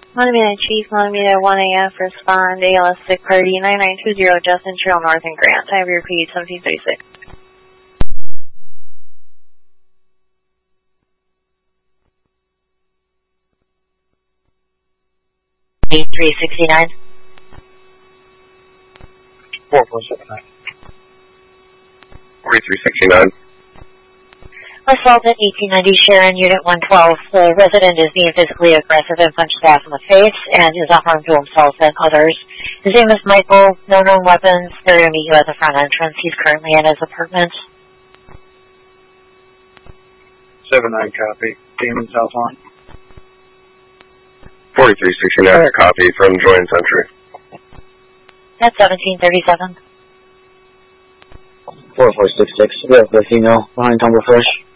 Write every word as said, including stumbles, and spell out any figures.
Monument Chief, Monument one A F, respond, A L S Sick Party, nine nine two zero, Justin Trail North and Grant. I have your repeat, seventeen thirty-six. eighty-three sixty-nine. four four seven nine. forty-three sixty-nine. Assault at eighteen ninety Sharon, Unit one twelve. The resident is being physically aggressive and punched staff in the face and is a harm to himself and others. His name is Michael, no known weapons. They're going to meet you at the front entrance. He's currently in his apartment. seven nine copy. Demon South Lawn. forty-three sixty-nine, copy from Joint Century. At seventeen thirty-seven. four four six six, we have the female behind Tumble Fresh.